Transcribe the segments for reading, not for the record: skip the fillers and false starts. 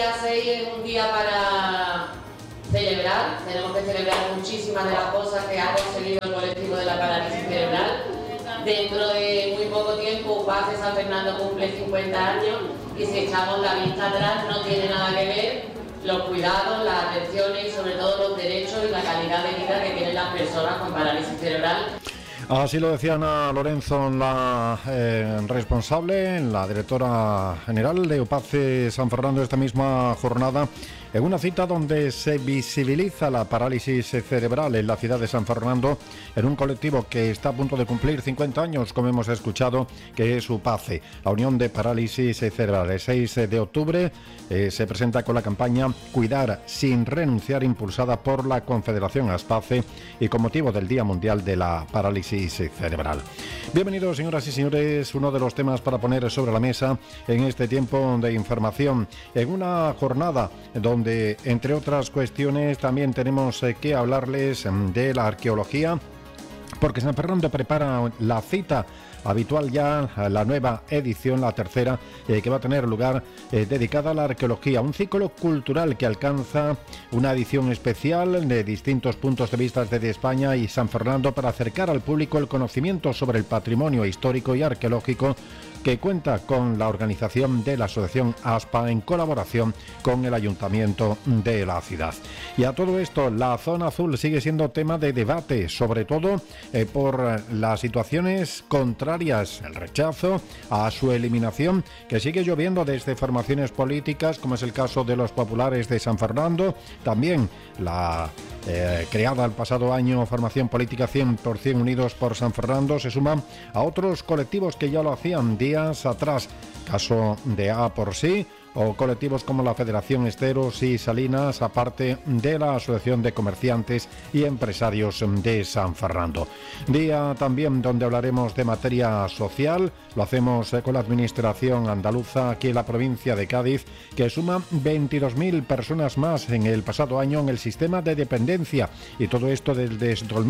día 6 es un día para celebrar. Tenemos que celebrar muchísimas de las cosas que ha conseguido el colectivo de la parálisis cerebral. Dentro de muy poco tiempo, UPACE San Fernando cumple 50 años y si echamos la vista atrás no tiene nada que ver los cuidados, las atenciones y sobre todo los derechos y la calidad de vida que tienen las personas con parálisis cerebral. Así lo decía Ana Lorenzo, la responsable, la directora general de UPACE San Fernando, esta misma jornada, en una cita donde se visibiliza la parálisis cerebral en la ciudad de San Fernando, en un colectivo que está a punto de cumplir 50 años, como hemos escuchado, que es UPACE, la Unión de Parálisis Cerebral. El 6 de octubre se presenta con la campaña Cuidar sin renunciar, impulsada por la Confederación ASPACE y con motivo del Día Mundial de la Parálisis Cerebral. Bienvenidos, señoras y señores, uno de los temas para poner sobre la mesa en este tiempo de información, en una jornada donde, entre otras cuestiones, también tenemos que hablarles de la arqueología, porque San Fernando prepara la cita habitual ya, la nueva edición, la tercera, que va a tener lugar dedicada a la arqueología, un ciclo cultural que alcanza una edición especial de distintos puntos de vista desde España y San Fernando para acercar al público el conocimiento sobre el patrimonio histórico y arqueológico, que cuenta con la organización de la Asociación ASPA en colaboración con el Ayuntamiento de la ciudad. Y a todo esto, la zona azul sigue siendo tema de debate, sobre todo por las situaciones contrarias, el rechazo a su eliminación, que sigue lloviendo desde formaciones políticas, como es el caso de los populares de San Fernando, también la creada el pasado año formación política 100% Unidos por San Fernando, se suman a otros colectivos que ya lo hacían días atrás, caso de A por Sí, o colectivos como la Federación Esteros y Salinas, aparte de la Asociación de Comerciantes y Empresarios de San Fernando. Día también donde hablaremos de materia social, lo hacemos con la Administración andaluza aquí en la provincia de Cádiz, que suma 22.000 personas más en el pasado año en el sistema de dependencia, y todo esto desde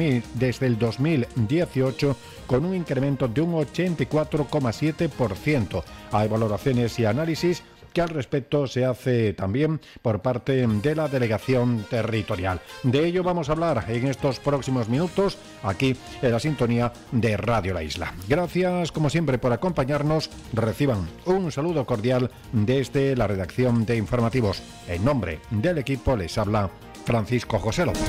el 2018, con un incremento de un 84,7%. Hay valoraciones y análisis que al respecto se hace también por parte de la delegación territorial. De ello vamos a hablar en estos próximos minutos aquí en la sintonía de Radio La Isla. Gracias, como siempre, por acompañarnos. Reciban un saludo cordial desde la redacción de informativos. En nombre del equipo les habla Francisco José López.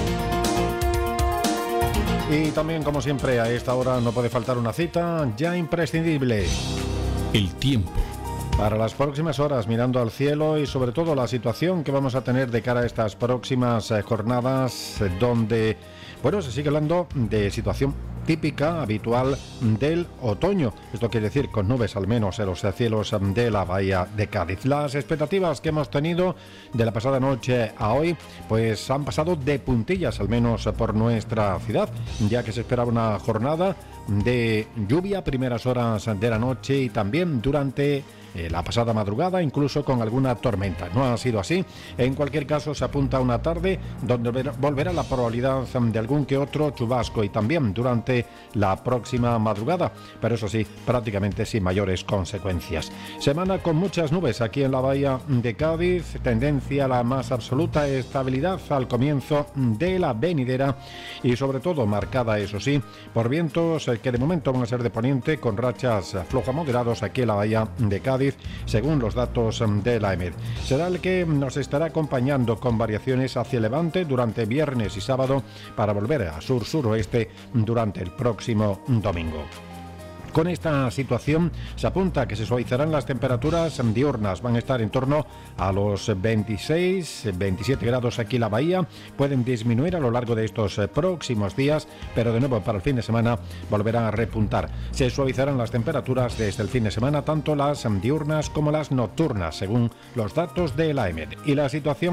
Y también, como siempre, a esta hora no puede faltar una cita ya imprescindible. El tiempo. Para las próximas horas, mirando al cielo y sobre todo la situación que vamos a tener de cara a estas próximas jornadas, donde, bueno, se sigue hablando de situación típica, habitual del otoño. Esto quiere decir con nubes al menos en los cielos de la bahía de Cádiz. Las expectativas que hemos tenido de la pasada noche a hoy, pues han pasado de puntillas, al menos por nuestra ciudad, ya que se esperaba una jornada de lluvia a primeras horas de la noche y también durante la pasada madrugada, incluso con alguna tormenta. No ha sido así. En cualquier caso, se apunta a una tarde donde volverá la probabilidad de algún que otro chubasco y también durante la próxima madrugada, pero eso sí, prácticamente sin mayores consecuencias. Semana con muchas nubes aquí en la bahía de Cádiz, tendencia a la más absoluta estabilidad al comienzo de la venidera y sobre todo marcada, eso sí, por vientos que de momento van a ser de poniente con rachas flojo a moderados aquí en la bahía de Cádiz, según los datos de la EMED. Será el que nos estará acompañando con variaciones hacia levante durante viernes y sábado para volver a sur-suroeste durante el próximo domingo. Con esta situación se apunta que se suavizarán las temperaturas diurnas, van a estar en torno a los 26-27 grados aquí en la bahía, pueden disminuir a lo largo de estos próximos días, pero de nuevo para el fin de semana volverán a repuntar. Se suavizarán las temperaturas desde el fin de semana, tanto las diurnas como las nocturnas, según los datos de la EMED. Y la situación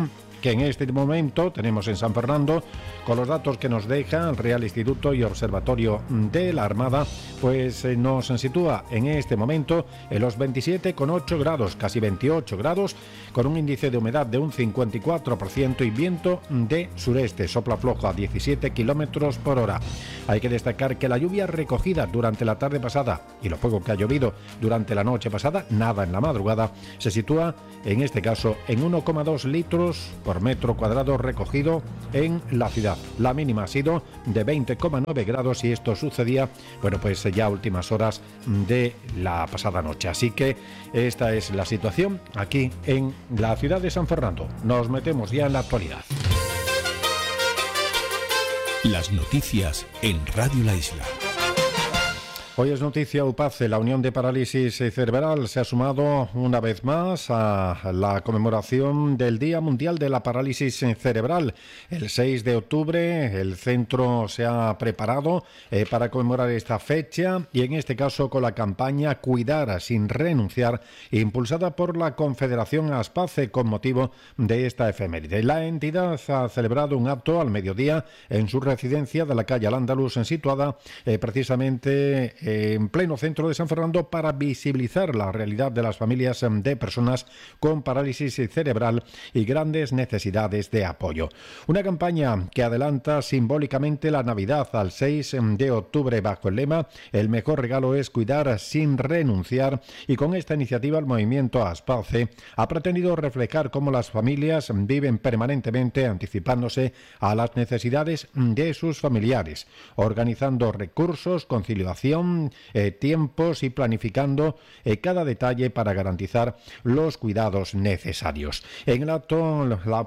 que en este momento tenemos en San Fernando, con los datos que nos deja el Real Instituto y Observatorio de la Armada, pues nos sitúa en este momento en los 27,8 grados, casi 28 grados, con un índice de humedad de un 54% y viento de sureste, sopla flojo a 17 kilómetros por hora. Hay que destacar que la lluvia recogida durante la tarde pasada y lo poco que ha llovido durante la noche pasada, nada en la madrugada, se sitúa en este caso en 1,2 litros por metro cuadrado recogido en la ciudad. La mínima ha sido de 20,9 grados y esto sucedía, bueno, pues ya a últimas horas de la pasada noche. Así que esta es la situación aquí en la ciudad de San Fernando. Nos metemos ya en la actualidad. Las noticias en Radio La Isla. Hoy es noticia UPACE. La Unión de Parálisis Cerebral se ha sumado una vez más a la conmemoración del Día Mundial de la Parálisis Cerebral. El 6 de octubre el centro se ha preparado para conmemorar esta fecha y en este caso con la campaña Cuidar sin renunciar, impulsada por la Confederación Aspace con motivo de esta efeméride. La entidad ha celebrado un acto al mediodía en su residencia de la calle Al-Ándalus, situada precisamente en pleno centro de San Fernando, para visibilizar la realidad de las familias de personas con parálisis cerebral y grandes necesidades de apoyo. Una campaña que adelanta simbólicamente la Navidad al 6 de octubre bajo el lema "El mejor regalo es cuidar sin renunciar", y con esta iniciativa el movimiento Aspace ha pretendido reflejar cómo las familias viven permanentemente anticipándose a las necesidades de sus familiares, organizando recursos, conciliación, tiempos y planificando cada detalle para garantizar los cuidados necesarios. En el acto, la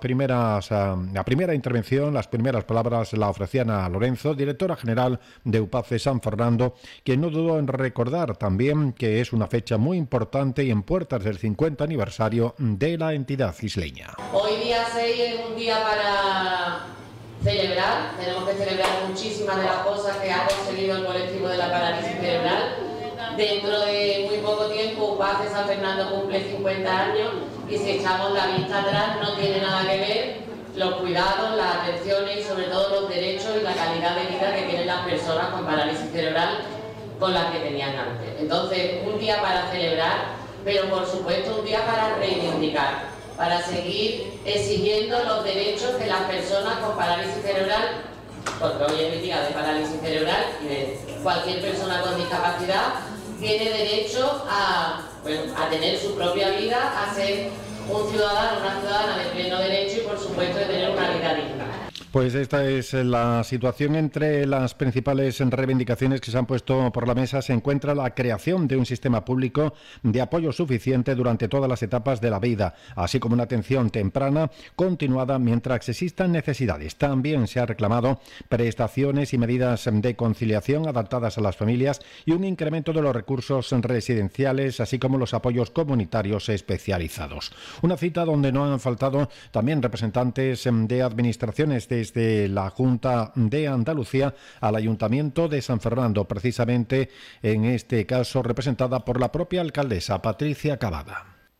primera intervención, las primeras palabras la ofrecía Ana Lorenzo, directora general de UPACE San Fernando, quien no dudó en recordar también que es una fecha muy importante y en puertas del 50 aniversario de la entidad isleña. Hoy día 6 es un día para celebrar. Tenemos que celebrar muchísimas de las cosas que ha conseguido el colectivo de la parálisis cerebral. Dentro de muy poco tiempo UPACE San Fernando cumple 50 años y si echamos la vista atrás no tiene nada que ver los cuidados, las atenciones y sobre todo los derechos y la calidad de vida que tienen las personas con parálisis cerebral con las que tenían antes. Entonces, un día para celebrar, pero por supuesto un día para reivindicar, para seguir exigiendo los derechos que las personas con parálisis cerebral, porque hoy es el día de parálisis cerebral y de cualquier persona con discapacidad, tiene derecho a tener su propia vida, a ser un ciudadano, una ciudadana de pleno derecho y por supuesto de tener una vida digna. Pues esta es la situación. Entre las principales reivindicaciones que se han puesto por la mesa se encuentra la creación de un sistema público de apoyo suficiente durante todas las etapas de la vida, así como una atención temprana continuada mientras existan necesidades. También se ha reclamado prestaciones y medidas de conciliación adaptadas a las familias y un incremento de los recursos residenciales, así como los apoyos comunitarios especializados. Una cita donde no han faltado también representantes de administraciones desde la Junta de Andalucía al Ayuntamiento de San Fernando, precisamente en este caso representada por la propia alcaldesa Patricia Cavada.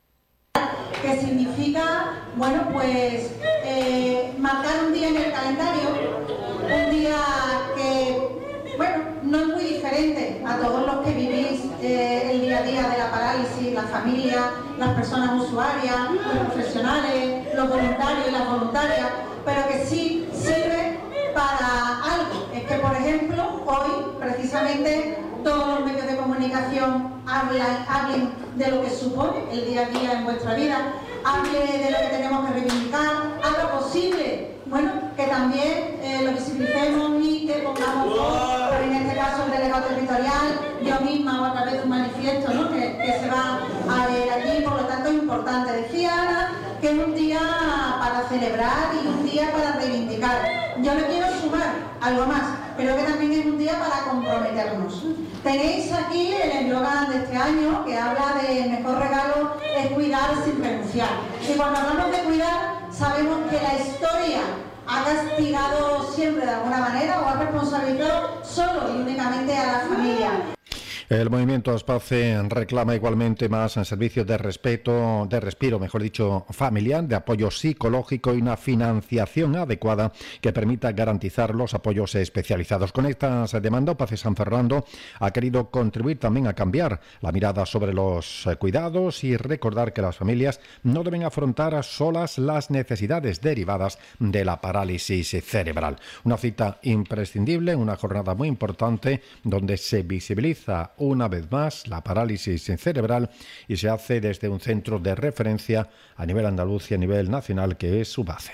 Que significa, bueno, pues marcar un día en el calendario, un día que, bueno, no es muy diferente a todos los que vivís el día a día de la parálisis, la familia, las personas usuarias, los profesionales, los voluntarios y las voluntarias, pero que sí sirve para algo. Es que, por ejemplo, hoy precisamente todos los medios de comunicación hablen de lo que supone el día a día en vuestra vida, hable de lo que tenemos que reivindicar, haga posible, bueno, que también lo visibilicemos y que pongamos voz, en este caso el delegado territorial, yo misma o a través de un manifiesto, ¿no?, que se va a leer aquí, por lo tanto es importante. Decía Ana que es un día para celebrar y un día para reivindicar. Yo le quiero sumar algo más, pero que también es un día para comprometernos. Tenéis aquí el eslogan de este año que habla de "el mejor regalo es cuidar sin renunciar". Y cuando hablamos de cuidar, sabemos que la historia ha castigado siempre de alguna manera o ha responsabilizado solo y únicamente a la familia. El movimiento Aspace reclama igualmente más en servicios de respiro, mejor dicho, familiar, de apoyo psicológico y una financiación adecuada que permita garantizar los apoyos especializados. Con esta demanda, OPACE San Fernando ha querido contribuir también a cambiar la mirada sobre los cuidados y recordar que las familias no deben afrontar solas las necesidades derivadas de la parálisis cerebral. Una cita imprescindible, una jornada muy importante donde se visibiliza una vez más la parálisis cerebral y se hace desde un centro de referencia a nivel andaluz y a nivel nacional que es OPACE.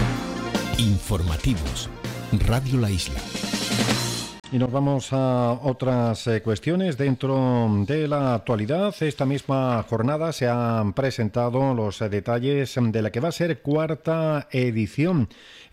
Informativos. Radio La Isla. Y nos vamos a otras cuestiones dentro de la actualidad. Esta misma jornada se han presentado los detalles de la que va a ser cuarta edición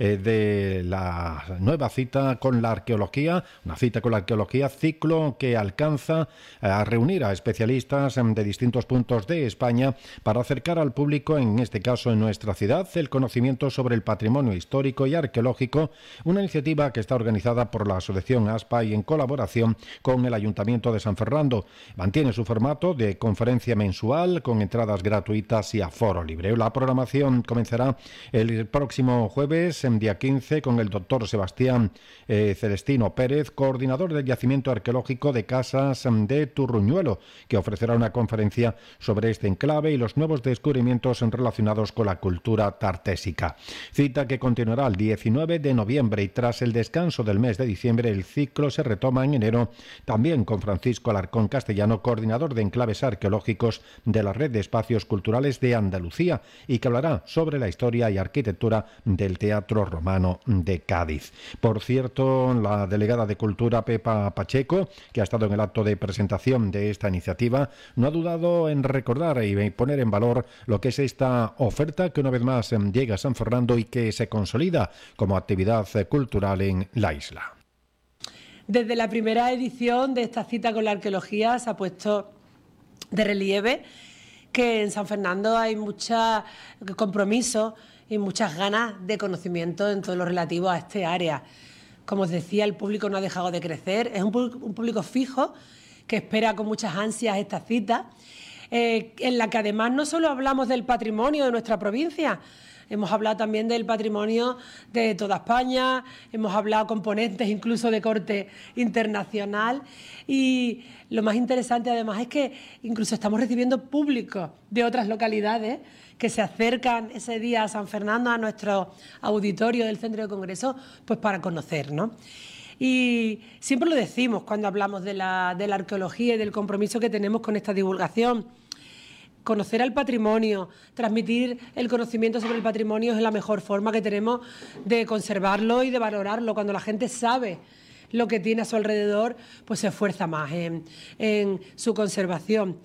de la nueva cita con la arqueología, una cita con la arqueología, ciclo que alcanza a reunir a especialistas de distintos puntos de España para acercar al público, en este caso en nuestra ciudad, el conocimiento sobre el patrimonio histórico y arqueológico, una iniciativa que está organizada por la Asociación ASPA y en colaboración con el Ayuntamiento de San Fernando. Mantiene su formato de conferencia mensual con entradas gratuitas y aforo libre. La programación comenzará el próximo jueves, en día 15, con el doctor Sebastián Celestino Pérez, coordinador del Yacimiento Arqueológico de Casas de Turruñuelo, que ofrecerá una conferencia sobre este enclave y los nuevos descubrimientos relacionados con la cultura tartésica. Cita que continuará el 19 de noviembre y tras el descanso del mes de diciembre el ciclo se retoma en enero, también con Francisco Alarcón Castellano, coordinador de enclaves arqueológicos de la Red de Espacios Culturales de Andalucía, y que hablará sobre la historia y arquitectura del Teatro Romano de Cádiz. Por cierto, la delegada de Cultura, Pepa Pacheco, que ha estado en el acto de presentación de esta iniciativa, no ha dudado en recordar y poner en valor lo que es esta oferta que una vez más llega a San Fernando y que se consolida como actividad cultural en la isla. Desde la primera edición de esta cita con la arqueología se ha puesto de relieve que en San Fernando hay mucho compromiso y muchas ganas de conocimiento en todo lo relativo a este área. Como os decía, el público no ha dejado de crecer, es un público fijo que espera con muchas ansias esta cita, en la que además no solo hablamos del patrimonio de nuestra provincia, hemos hablado también del patrimonio de toda España, hemos hablado componentes incluso de corte internacional y lo más interesante además es que incluso estamos recibiendo público de otras localidades que se acercan ese día a San Fernando, a nuestro auditorio del Centro de Congresos, pues para conocer, ¿no? Y siempre lo decimos cuando hablamos de la arqueología y del compromiso que tenemos con esta divulgación. Conocer al patrimonio, transmitir el conocimiento sobre el patrimonio es la mejor forma que tenemos de conservarlo y de valorarlo. Cuando la gente sabe lo que tiene a su alrededor, pues se esfuerza más en su conservación.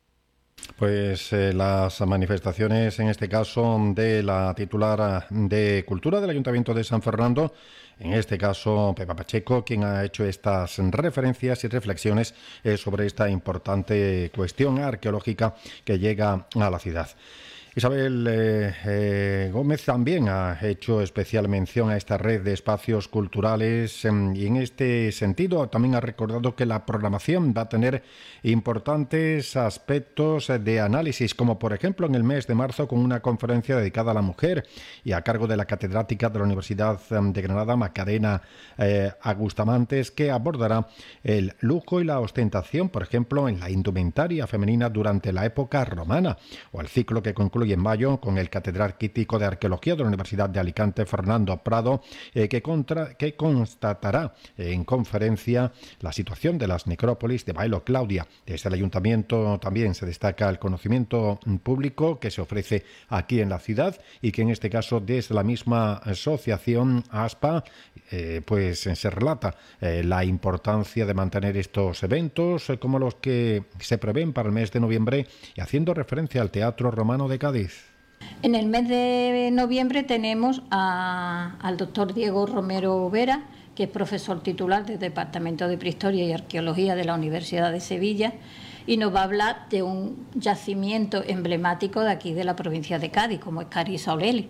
Pues las manifestaciones, en este caso de la titular de Cultura del Ayuntamiento de San Fernando, en este caso Pepa Pacheco, quien ha hecho estas referencias y reflexiones sobre esta importante cuestión arqueológica que llega a la ciudad. Isabel Gómez también ha hecho especial mención a esta red de espacios culturales y en este sentido también ha recordado que la programación va a tener importantes aspectos de análisis, como por ejemplo en el mes de marzo con una conferencia dedicada a la mujer y a cargo de la catedrática de la Universidad de Granada, Macarena Agustamantes, que abordará el lujo y la ostentación, por ejemplo, en la indumentaria femenina durante la época romana, o el ciclo que concluye en mayo con el catedrático de Arqueología de la Universidad de Alicante, Fernando Prado, que constatará en conferencia la situación de las necrópolis de Bailo Claudia. Desde el Ayuntamiento también se destaca el conocimiento público que se ofrece aquí en la ciudad y que en este caso desde la misma asociación ASPA pues se relata la importancia de mantener estos eventos como los que se prevén para el mes de noviembre y haciendo referencia al Teatro Romano de Cádiz. En el mes de noviembre tenemos al doctor Diego Romero Vera, que es profesor titular del Departamento de Prehistoria y Arqueología de la Universidad de Sevilla, y nos va a hablar de un yacimiento emblemático de aquí de la provincia de Cádiz, como es Cariz Aureli.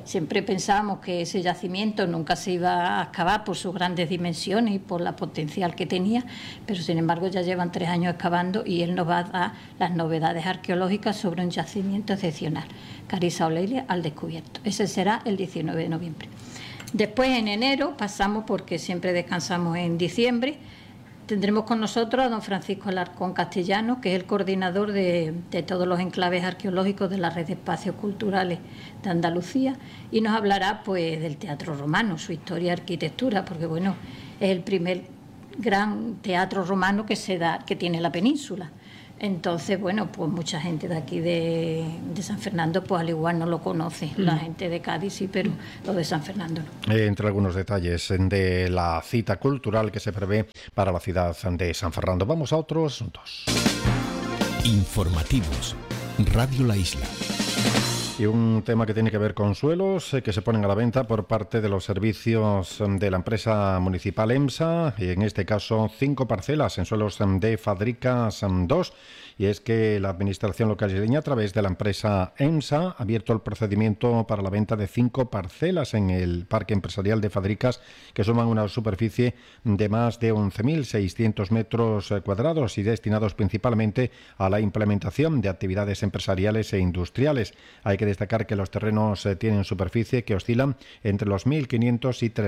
Siempre pensábamos que ese yacimiento nunca se iba a excavar por sus grandes dimensiones y por la potencial que tenía, pero sin embargo ya llevan 3 años excavando y él nos va a dar las novedades arqueológicas sobre un yacimiento excepcional, Carissa Aulelia al descubierto. Ese será el 19 de noviembre. Después, en enero, pasamos, porque siempre descansamos en diciembre, tendremos con nosotros a don Francisco Alarcón Castellano, que es el coordinador de todos los enclaves arqueológicos de la Red de Espacios Culturales de Andalucía, y nos hablará pues del teatro romano, su historia y arquitectura, porque bueno, es el primer gran teatro romano que tiene la península. Entonces, bueno, pues mucha gente de aquí de San Fernando, pues al igual no lo conoce. La gente de Cádiz sí, pero los de San Fernando no. Entre algunos detalles de la cita cultural que se prevé para la ciudad de San Fernando. Vamos a otros asuntos. Informativos. Radio La Isla. Y un tema que tiene que ver con suelos que se ponen a la venta por parte de los servicios de la empresa municipal EMSA, y en este caso 5 parcelas en suelos de Fadricas 2. Y es que la administración local isleña, a través de la empresa EMSA, ha abierto el procedimiento para la venta de 5 parcelas en el parque empresarial de Fadricas, que suman una superficie de más de 11.600 metros cuadrados y destinados principalmente a la implementación de actividades empresariales e industriales. Hay que destacar que los terrenos tienen superficie que oscilan entre los 1.500 y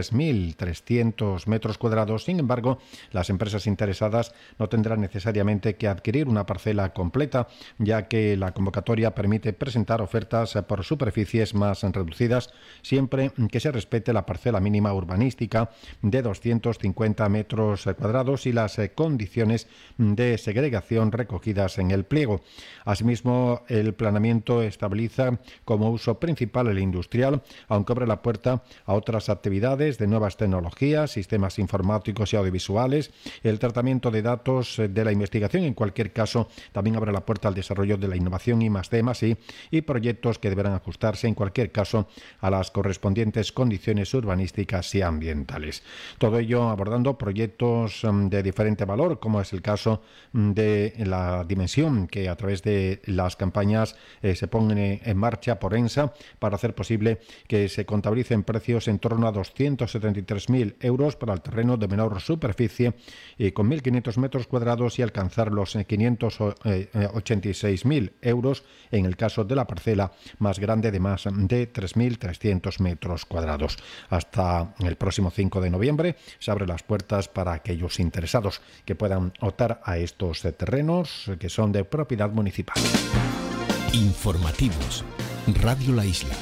3.300 metros cuadrados. Sin embargo, las empresas interesadas no tendrán necesariamente que adquirir una parcela completa, ya que la convocatoria permite presentar ofertas por superficies más reducidas, siempre que se respete la parcela mínima urbanística de 250 metros cuadrados y las condiciones de segregación recogidas en el pliego. Asimismo, el planeamiento estabiliza como uso principal el industrial, aunque abre la puerta a otras actividades de nuevas tecnologías, sistemas informáticos y audiovisuales, el tratamiento de datos de la investigación. En cualquier caso, también abre la puerta al desarrollo de la innovación I+D+I y proyectos que deberán ajustarse en cualquier caso a las correspondientes condiciones urbanísticas y ambientales. Todo ello abordando proyectos de diferente valor, como es el caso de la dimensión que a través de las campañas se ponen en marcha por EMSA para hacer posible que se contabilicen precios en torno a 273.000 euros para el terreno de menor superficie y con 1.500 metros cuadrados y alcanzar los 586.000 euros en el caso de la parcela más grande de más de 3.300 metros cuadrados. Hasta el próximo 5 de noviembre se abren las puertas para aquellos interesados que puedan optar a estos terrenos que son de propiedad municipal. Informativos. Radio La Isla.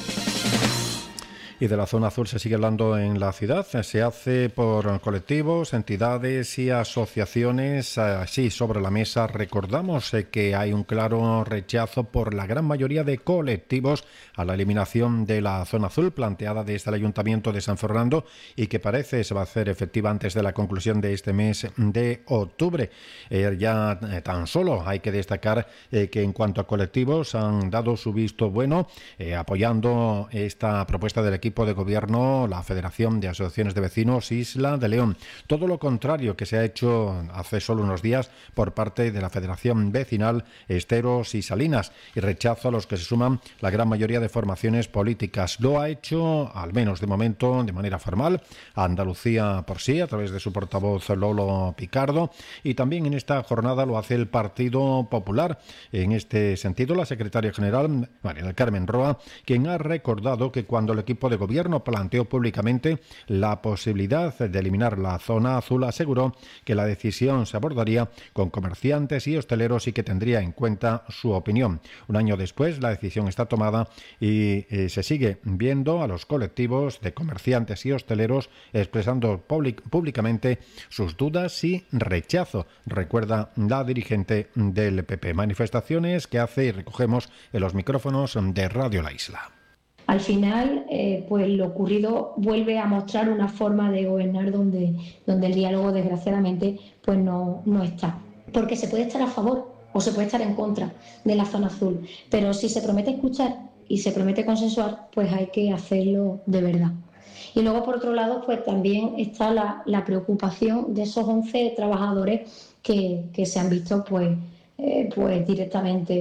Y de la zona azul se sigue hablando en la ciudad. Se hace por colectivos, entidades y asociaciones. Así, sobre la mesa recordamos que hay un claro rechazo por la gran mayoría de colectivos a la eliminación de la zona azul planteada desde el Ayuntamiento de San Fernando y que parece se va a hacer efectiva antes de la conclusión de este mes de octubre. Ya tan solo hay que destacar que en cuanto a colectivos han dado su visto bueno apoyando esta propuesta del equipo de gobierno, la Federación de Asociaciones de Vecinos Isla de León. Todo lo contrario que se ha hecho hace solo unos días por parte de la Federación Vecinal Esteros y Salinas, y rechazo a los que se suman la gran mayoría de formaciones políticas. Lo ha hecho, al menos de momento, de manera formal, Andalucía por sí, a través de su portavoz Lolo Picardo, y también en esta jornada lo hace el Partido Popular. En este sentido, la secretaria general, María del Carmen Roa, quien ha recordado que cuando el equipo de gobierno planteó públicamente la posibilidad de eliminar la zona azul, aseguró que la decisión se abordaría con comerciantes y hosteleros y que tendría en cuenta su opinión. Un año después, la decisión está tomada y se sigue viendo a los colectivos de comerciantes y hosteleros expresando públicamente sus dudas y rechazo, recuerda la dirigente del PP. Manifestaciones que hace y recogemos en los micrófonos de Radio La Isla. Al final, pues lo ocurrido vuelve a mostrar una forma de gobernar donde el diálogo, desgraciadamente, pues no está. Porque se puede estar a favor o se puede estar en contra de la zona azul, pero si se promete escuchar y se promete consensuar, pues hay que hacerlo de verdad. Y luego, por otro lado, pues también está la preocupación de esos 11 trabajadores que se han visto pues directamente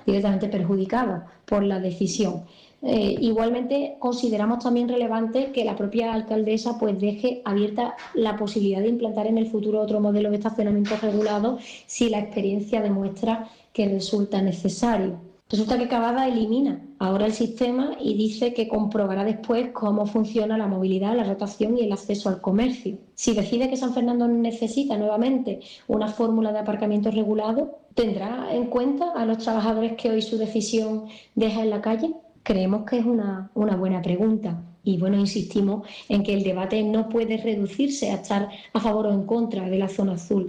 directamente perjudicados por la decisión. Igualmente consideramos también relevante que la propia alcaldesa pues deje abierta la posibilidad de implantar en el futuro otro modelo de estacionamiento regulado si la experiencia demuestra que resulta necesario. Resulta que Cavada elimina ahora el sistema y dice que comprobará después cómo funciona la movilidad, la rotación y el acceso al comercio. Si decide que San Fernando necesita nuevamente una fórmula de aparcamiento regulado, ¿tendrá en cuenta a los trabajadores que hoy su decisión deja en la calle? Creemos que es una buena pregunta y bueno, insistimos en que el debate no puede reducirse a estar a favor o en contra de la zona azul.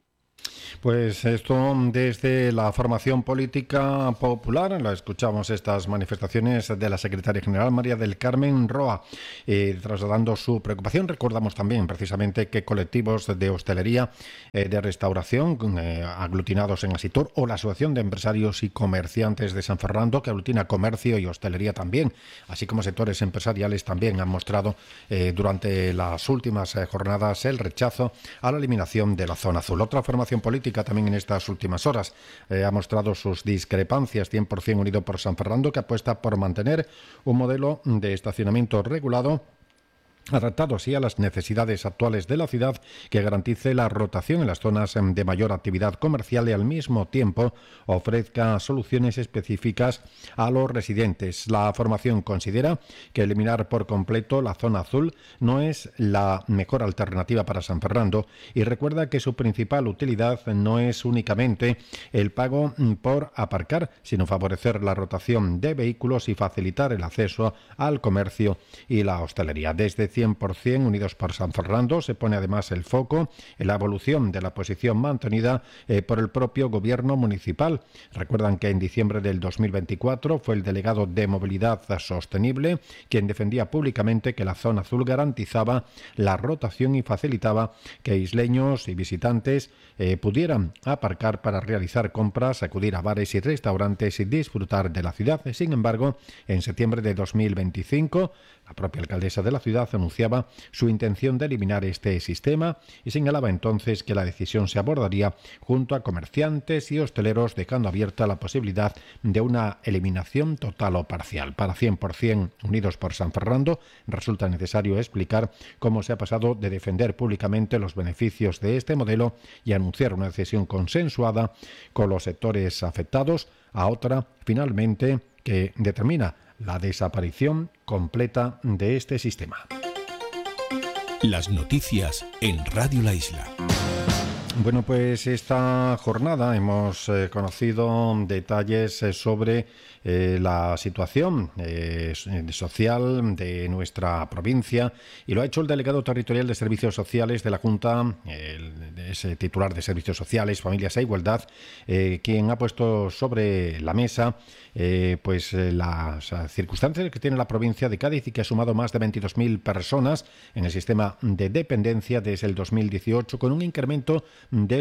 Pues esto desde la formación política popular, la escuchamos estas manifestaciones de la secretaria general María del Carmen Roa, trasladando su preocupación. Recordamos también precisamente que colectivos de hostelería, de restauración, aglutinados en Asitur, o la Asociación de Empresarios y Comerciantes de San Fernando, que aglutina comercio y hostelería también, así como sectores empresariales, también han mostrado durante las últimas jornadas el rechazo a la eliminación de la zona azul. Otra formación política también en estas últimas horas ha mostrado sus discrepancias. 100% Unido por San Fernando, que apuesta por mantener un modelo de estacionamiento regulado adaptado así a las necesidades actuales de la ciudad, que garantice la rotación en las zonas de mayor actividad comercial y al mismo tiempo ofrezca soluciones específicas a los residentes. La formación considera que eliminar por completo la zona azul no es la mejor alternativa para San Fernando y recuerda que su principal utilidad no es únicamente el pago por aparcar, sino favorecer la rotación de vehículos y facilitar el acceso al comercio y la hostelería. Desde 100% Unidos por San Fernando se pone además el foco en la evolución de la posición mantenida por el propio gobierno municipal. Recuerdan que en diciembre del 2024 fue el delegado de Movilidad Sostenible quien defendía públicamente que la zona azul garantizaba la rotación y facilitaba que isleños y visitantes pudieran aparcar para realizar compras, acudir a bares y restaurantes y disfrutar de la ciudad. Sin embargo, en septiembre de 2025, la propia alcaldesa de la ciudad anunciaba su intención de eliminar este sistema y señalaba entonces que la decisión se abordaría junto a comerciantes y hosteleros, dejando abierta la posibilidad de una eliminación total o parcial. Para 100% Unidos por San Fernando resulta necesario explicar cómo se ha pasado de defender públicamente los beneficios de este modelo y anunciar una decisión consensuada con los sectores afectados a otra, finalmente, que determina la desaparición completa de este sistema. Las noticias en Radio La Isla. Bueno, pues esta jornada hemos conocido detalles sobre la situación social de nuestra provincia y lo ha hecho el delegado territorial de Servicios Sociales de la Junta, ese titular de Servicios Sociales, Familias e Igualdad, quien ha puesto sobre la mesa las circunstancias que tiene la provincia de Cádiz y que ha sumado más de 22.000 personas en el sistema de dependencia desde el 2018 con un incremento del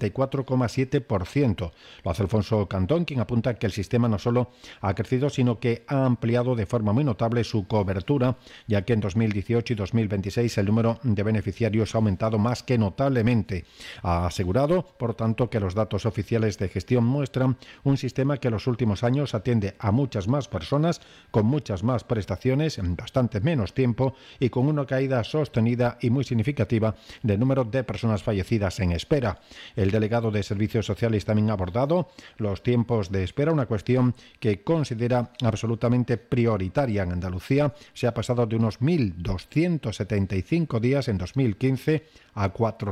84,7%. Lo hace Alfonso Cantón, quien apunta que el sistema no solo ha crecido, sino que ha ampliado de forma muy notable su cobertura, ya que en 2018 y 2026 el número de beneficiarios ha aumentado más que notablemente. Ha asegurado, por tanto, que los datos oficiales de gestión muestran un sistema que en los últimos años atiende a muchas más personas, con muchas más prestaciones, en bastante menos tiempo y con una caída sostenida y muy significativa del número de personas fallecidas en espera. El delegado de Servicios Sociales también ha abordado los tiempos de espera, una cuestión que considera absolutamente prioritaria. En Andalucía se ha pasado de unos 1.275 días en 2015 a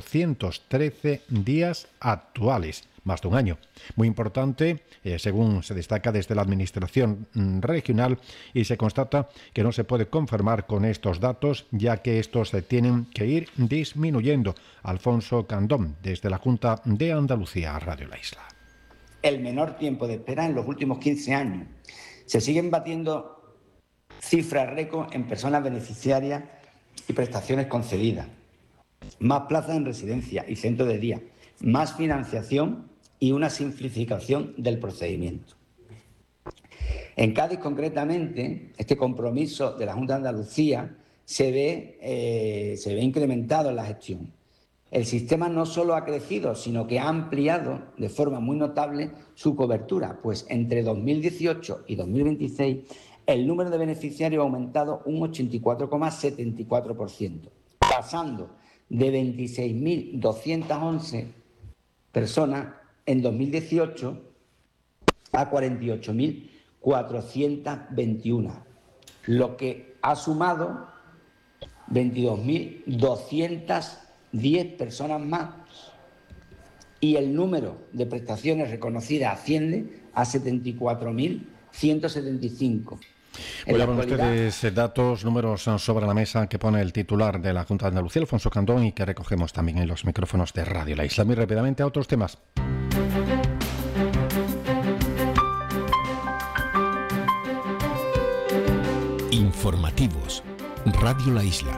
413 días actuales. Más de un año. Muy importante, según se destaca desde la Administración regional, y se constata que no se puede confirmar con estos datos, ya que estos se tienen que ir disminuyendo. Alfonso Candón, desde la Junta de Andalucía, Radio La Isla. El menor tiempo de espera en los últimos 15 años. Se siguen batiendo cifras récord en personas beneficiarias y prestaciones concedidas. Más plazas en residencia y centros de día. Más financiación y una simplificación del procedimiento. En Cádiz, concretamente, este compromiso de la Junta de Andalucía se ve incrementado en la gestión. el sistema no solo ha crecido, sino que ha ampliado de forma muy notable su cobertura, pues entre 2018 y 2026 el número de beneficiarios ha aumentado un 84,74%, pasando de 26.211 personas en 2018 a 48.421, lo que ha sumado 22.210 personas más, y el número de prestaciones reconocidas asciende a 74.175. Bueno, ustedes datos, números sobre la mesa que pone el titular de la Junta de Andalucía, Alfonso Candón, y que recogemos también en los micrófonos de Radio La Isla. Muy rápidamente a otros temas. Informativos. Radio La Isla.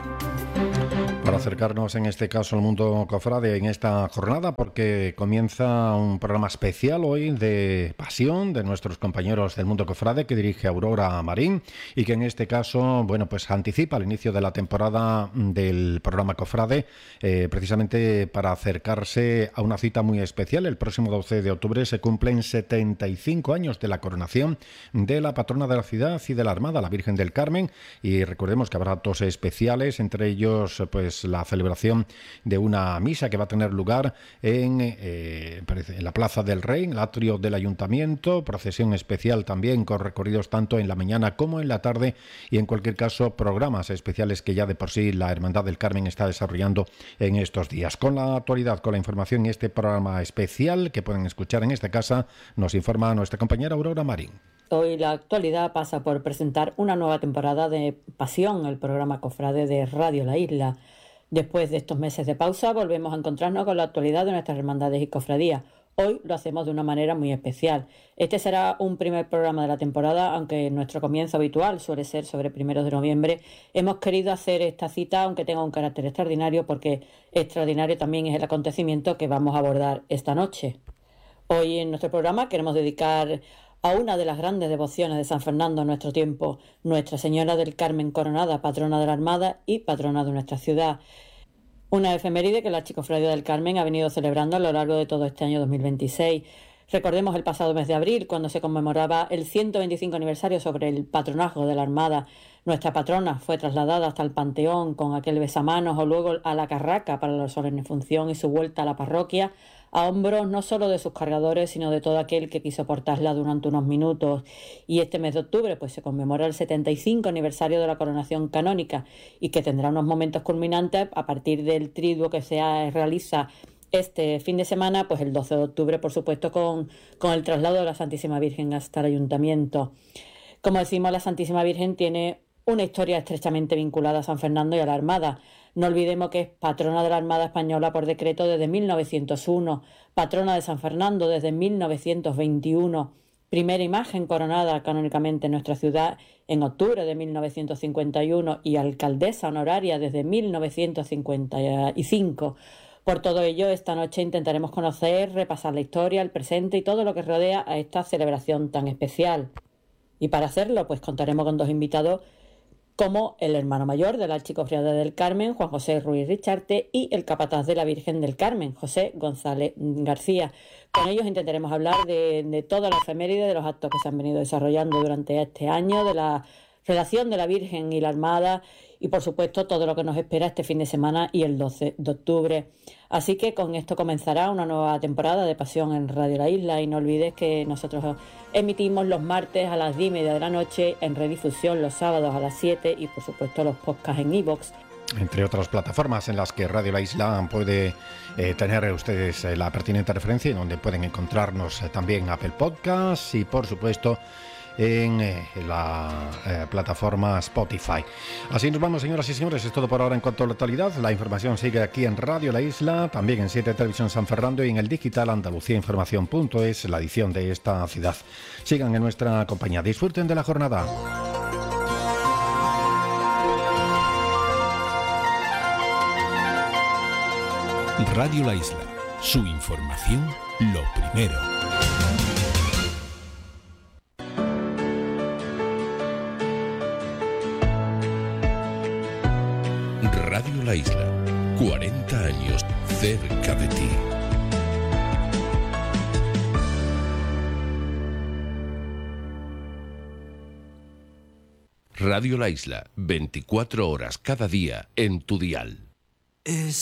Para acercarnos en este caso al mundo cofrade en esta jornada, porque comienza un programa especial hoy de pasión de nuestros compañeros del mundo cofrade que dirige Aurora Marín y que en este caso, bueno, pues anticipa el inicio de la temporada del programa cofrade, precisamente para acercarse a una cita muy especial. El próximo 12 de octubre se cumplen 75 años de la coronación de la patrona de la ciudad y de la Armada, la Virgen del Carmen, y recordemos que habrá actos especiales, entre ellos pues la celebración de una misa que va a tener lugar en la Plaza del Rey, en el atrio del Ayuntamiento, procesión especial también con recorridos tanto en la mañana como en la tarde, y en cualquier caso programas especiales que ya de por sí la Hermandad del Carmen está desarrollando en estos días. Con la actualidad, con la información y este programa especial que pueden escuchar en esta casa, nos informa nuestra compañera Aurora Marín. Hoy la actualidad pasa por presentar una nueva temporada de Pasión, el programa cofrade de Radio La Isla. Después de estos meses de pausa, volvemos a encontrarnos con la actualidad de nuestras hermandades y cofradías. Hoy lo hacemos de una manera muy especial. Este será un primer programa de la temporada, aunque nuestro comienzo habitual suele ser sobre 1 de noviembre. Hemos querido hacer esta cita, aunque tenga un carácter extraordinario, porque extraordinario también es el acontecimiento que vamos a abordar esta noche. Hoy en nuestro programa queremos dedicar a una de las grandes devociones de San Fernando en nuestro tiempo, Nuestra Señora del Carmen Coronada, patrona de la Armada y patrona de nuestra ciudad. Una efeméride que la Archicofradía del Carmen ha venido celebrando a lo largo de todo este año 2026. Recordemos el pasado mes de abril, cuando se conmemoraba el 125 aniversario sobre el patronazgo de la Armada. Nuestra patrona fue trasladada hasta el Panteón con aquel besamanos o luego a la Carraca para la solemne función y su vuelta a la parroquia, a hombros no solo de sus cargadores, sino de todo aquel que quiso portarla durante unos minutos. Y este mes de octubre pues se conmemora el 75 aniversario de la coronación canónica y que tendrá unos momentos culminantes a partir del triduo que se realiza este fin de semana, pues el 12 de octubre, por supuesto, con el traslado de la Santísima Virgen hasta el Ayuntamiento. Como decimos, la Santísima Virgen tiene una historia estrechamente vinculada a San Fernando y a la Armada. No olvidemos que es patrona de la Armada Española por decreto desde 1901, patrona de San Fernando desde 1921, primera imagen coronada canónicamente en nuestra ciudad en octubre de 1951 y alcaldesa honoraria desde 1955. Por todo ello, esta noche intentaremos conocer, repasar la historia, el presente y todo lo que rodea a esta celebración tan especial. Y para hacerlo, pues contaremos con dos invitados como el hermano mayor de la Archicofradía del Carmen, Juan José Ruiz Richarte, y el capataz de la Virgen del Carmen, José González García. Con ellos intentaremos hablar de toda la efeméride, de los actos que se han venido desarrollando durante este año, de la relación de la Virgen y la Armada y, por supuesto, todo lo que nos espera este fin de semana y el 12 de octubre. Así que con esto comenzará una nueva temporada de Pasión en Radio La Isla y no olvides que nosotros emitimos los martes a las 10:30 de la noche, en redifusión los sábados a las 7 y, por supuesto, los podcasts en iVoox. Entre otras plataformas en las que Radio La Isla puede tener ustedes la pertinente referencia y donde pueden encontrarnos también Apple Podcasts y, por supuesto, en la plataforma Spotify. Así nos vamos, señoras y señores, es todo por ahora en cuanto a la actualidad. La información sigue aquí en Radio La Isla, también en 7 Televisión San Fernando y en el digital andaluciainformación.es, la edición de esta ciudad. Sigan en nuestra compañía, disfruten de la jornada. Radio La Isla, su información lo primero. Radio La Isla, 40 años cerca de ti. Radio La Isla, 24 horas cada día en tu dial.